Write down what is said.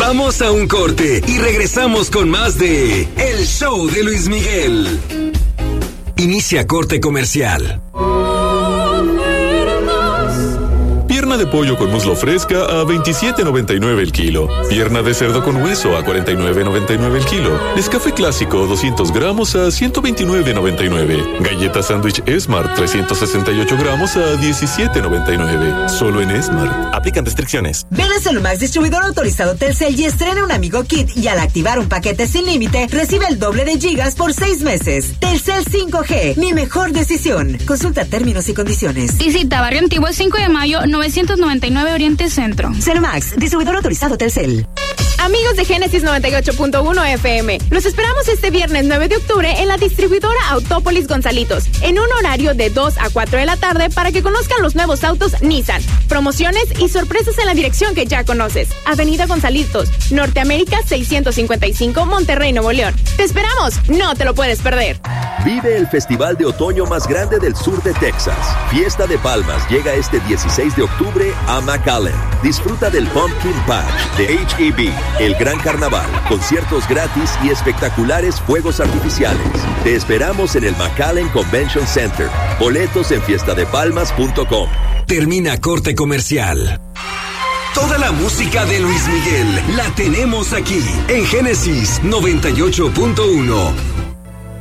Vamos a un corte y regresamos con más de El Show de Luis Miguel. Inicia corte comercial. Pierna de pollo con muslo fresca a $27.99 el kilo. Pierna de cerdo con hueso a $49.99 el kilo. Nescafé clásico 200 gramos a $129.99. Galleta sándwich Smart 368 gramos a $17.99. Solo en Smart. Aplican restricciones. Ven a Celumax, distribuidor autorizado Telcel, y estrena un amigo kit, y al activar un paquete sin límite recibe el doble de gigas por 6 meses. Telcel 5G, mi mejor decisión. Consulta términos y condiciones. Visita Barrio Antiguo 5 de Mayo 999 Oriente Centro. Celumax, distribuidor autorizado Telcel. Amigos de Génesis 98.1 FM, los esperamos este viernes 9 de octubre en la distribuidora Autópolis Gonzalitos, en un horario de 2 a 4 de la tarde para que conozcan los nuevos autos Nissan, promociones y sorpresas en la dirección que ya conoces. Avenida Gonzalitos, Norteamérica 655, Monterrey, Nuevo León. ¡Te esperamos! ¡No te lo puedes perder! Vive el festival de otoño más grande del sur de Texas. Fiesta de Palmas llega este 16 de octubre a McAllen. Disfruta del Pumpkin Patch de H-E-B, el gran carnaval, conciertos gratis y espectaculares fuegos artificiales. Te esperamos en el McAllen Convention Center. Boletos en fiestadepalmas.com. Termina corte comercial. Toda la música de Luis Miguel la tenemos aquí en Génesis 98.1.